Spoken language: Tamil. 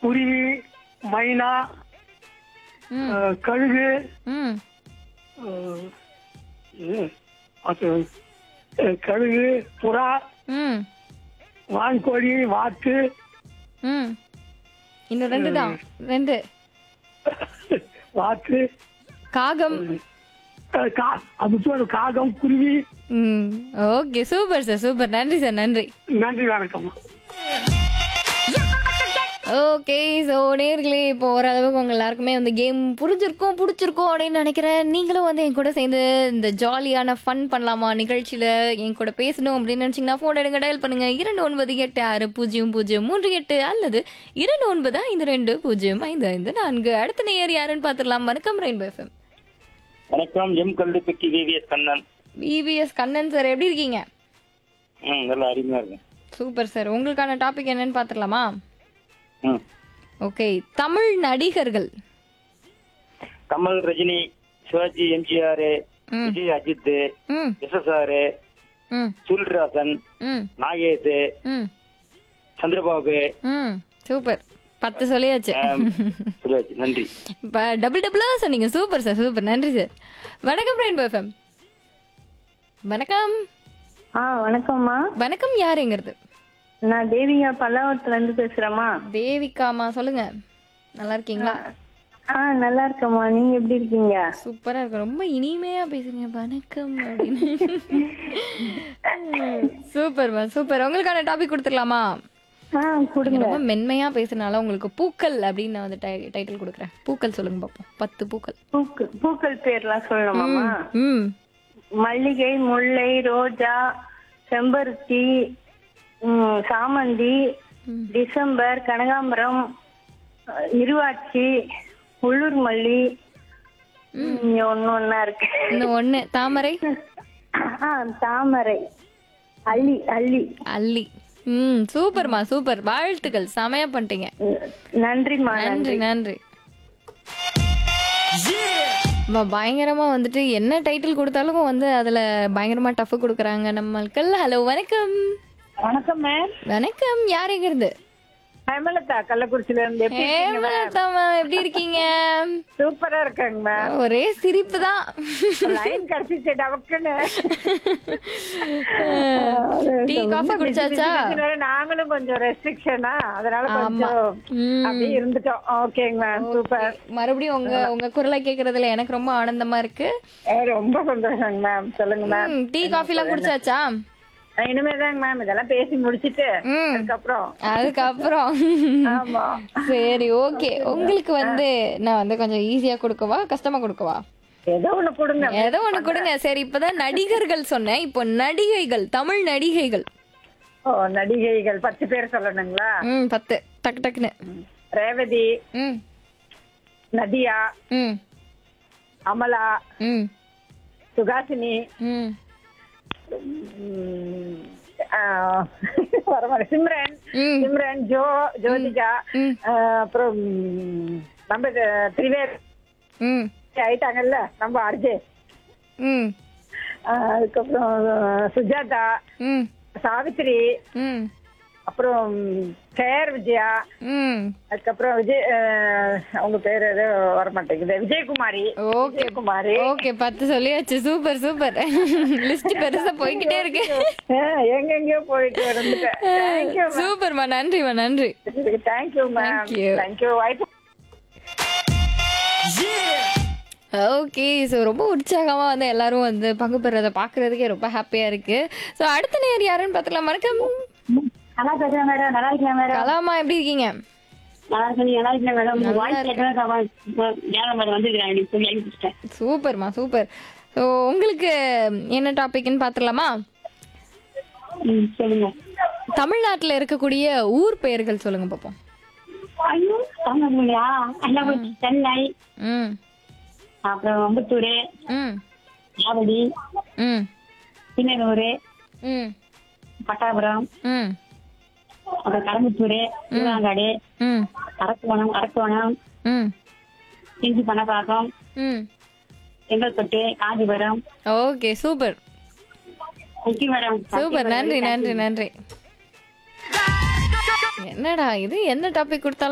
குருவி, மைனா, ம் கழுகு, ம் அஹ், இது, அது, கழுகு, புறா, ம் வான்கோழி, வாத்து, ம் இன்னும் 2 தான் 2 வாத்து, காகம். அது சொல்ல காகம், குருவி. ம் ஓகே சூப்பர் சார் சூப்பர். நன்றி சார் நன்றி. நன்றி, வணக்கம். ஓகே ஸோ நேர்களே இப்போ ஓரளவுக்கு உங்க எல்லாருக்குமே வந்து கேம் பிடிச்சிருக்கும் அப்படின்னு நினைக்கிறேன். நீங்களும் வந்து என் கூட சேர்ந்து இந்த ஜாலியான ஃபன் பண்ணலாமா நிகழ்ச்சியில் என் கூட பேசணும் அப்படின்னு நினச்சிங்கன்னா ஃபோன் எடுங்க, டயல் பண்ணுங்க 29860038 அல்லது 29520555. அடுத்த நேயர் யாருன்னு பார்த்துடலாம். வணக்கம் ரெயின்போ எஃப்எம். வணக்கம். M Kallupatti VVS Kannan. VVS Kannan sir எப்படி இருக்கீங்க? நல்லா அருமையா இருக்கு. Super sir. உங்களுக்கான டாபிக் என்னன்னு பார்த்துடலாமா? ம். ஓகே. தமிழ் நடிகர்கள். கமல், ரஜினி, சிவாஜி, எம்ஜிஆர், ம் விஜய், அஜித், ம் எஸ்எஸ்ஆர், ம் சூரியராசன், ம் நாகேஷ், ம் சந்திரபாபு. ம் சூப்பர். 10 சொல்லியாச்சு. சிவாஜி. நன்றி. டபுளா சொன்னீங்க. Super sir super. நன்றி சார். வணக்கம் ரெயின்போ எஃப்எம். வணக்கம். வணக்கம்மா. வணக்கம். யாருங்கிறது? நான் தேவிகா பல்லாவரத்துல இருந்து பேசுறேம்மா. தேவிகாமா சொல்லுங்க. நல்லா இருக்கீங்களா? நல்லா இருக்கேம்மா. நீங்க எப்படி இருக்கீங்க? சூப்பரா இருக்கு. ரொம்ப இனிமையா பேசுறீங்க. வணக்கம் அப்படின்னு. சூப்பர்மா சூப்பர். உங்களுக்கான டாபிக் கொடுத்துடலாமா? கொடுங்க. ரொம்ப மென்மையா பேசுறதுனால உங்களுக்கு பூக்கள் அப்படின்னு நான் வந்து டைட்டில் கொடுக்குறேன். பூக்கள் சொல்லுங்க பாப்போம். 10 பூக்கள். பூக்கள் பேர்லாம் சொல்லணுமாம்மா? ம் மல்லிகை, முல்லை, ரோஜா, செம்பருத்தி, சாமந்தி, டிசம்பர், கனகாம்பரம், இருவாட்சி, உள்ளூர் மல்லி, ஒன்னா இருக்கு. இந்த ஒண்ணு தாமரை. தாமரை, அல்லி. அல்லி. சூப்பர்மா சூப்பர். வாழ்த்துக்கள். செமையா பண்ணிட்டீங்க. நன்றிம்மா. நன்றி நன்றி. பயங்கரமா வந்துட்டு என்ன டைட்டில் கொடுத்தாலும் வந்து அதுல பயங்கரமா டஃப் கொடுக்குறாங்க நம்மளுக்கு. ஹலோ வணக்கம். வணக்கம் மேம். வணக்கம். யாருங்க இருந்து? ஹேமலதா, கள்ளக்குறிச்சில இருந்து. ஹேமலதாமா எப்படி இருக்கீங்க? சூப்பரா இருக்காங்க மேம். ஒரே சிரிப்பு தான். லைன் கிடைச்சிச்சு டபக்குன்னு. Tea coffee குடிச்சாச்சா? நாங்களும் கொஞ்சம் ரெஸ்ட்ரிக்ஷனா, அதனால கொஞ்சம் அப்படியே இருந்துட்டோம். ஓகேங்க மேம். சூப்பர். மறுபடியும் உங்க குரலை கேக்குறதுல எனக்கு ரொம்ப ஆனந்தமா இருக்கு. ரொம்ப சந்தோஷங்க மேம். சொல்லுங்க மேம். டீ காஃபி எல்லாம் குடிச்சாச்சா? இனிமேதாங்க மேம் இதெல்லாம் பேசி முடிச்சிட்டு அதுக்கப்புறம் ஆமா. சரி ஓகே. உங்களுக்கு வந்து நான் வந்து கொஞ்சம் ஈஸியா கொடுக்கவா கஷ்டமா கொடுக்கவா? ஏதோ ஒண்ணு கொடுங்க. ஏதோ ஒண்ணு கொடுங்க. சரி இப்பதான் நடிகர்கள் சொன்னேன். இப்போ நடிகைகள், தமிழ் நடிகைகள். நடிகைகள் 10 பேர் சொல்லணுங்களா? 10 டக்கு டக்குன்னு. ரேவதி, நதியா, அமலா, சுகாசினி, சிம்ரன், ஜோதிகா, அப்புறம் நம்ம திரிவேதி ஆயிட்டாங்கல்ல நம்ம அர்ஜே. அதுக்கப்புறம் சுஜாதா, சாவித்ரி, அப்புறம் கேஆர் விஜயா, அதுக்கப்புறம் அவங்க பேரு ஏதோ வர மாட்டேங்குது, விஜயகுமாரி. ஓகே குமாரி. ஓகே 10 சொல்லியாச்சு. Super super. லிஸ்ட் பெருசா போய்கிட்டே இருக்கு. எங்கெங்கயோ போயிட்டு வந்துட்டேன். சூப்பர்மா. நன்றிமா நன்றி. Thank you ma'am. Thank you. Okay so ரொம்ப உற்சாகமா வந்து எல்லாரும் வந்து பங்கு பெறதை பாக்குறதுக்கே ரொம்ப ஹாப்பியா இருக்கு. ஸோ அடுத்த நேர் யாருன்னு பார்த்துக்கலாம். வணக்கம். கலாமா எப்படி இருக்கீங்க? சூப்பர்மா சூப்பர். ஸோ உங்களுக்கு என்ன டாபிக்னு பார்த்துடலாமா? சொல்லுங்க. தமிழ்நாட்டுல இருக்கக்கூடிய ஊர் பெயர்கள் சொல்லுங்க பாப்போம். சென்னை, அப்புறம் அம்பத்தூர், ஆவடி, சின்னனூர், பட்டாபுரம், அப்புறம் கடம்பத்தூர், சூறாங்காடு, அரக்கோணம், செஞ்சி, Panapakkam, Chengalpattu, Kanchipuram. Okay super super. நன்றி நன்றி நன்றி. என்னடா இது என்ன டாபிக் கொடுத்தாலும்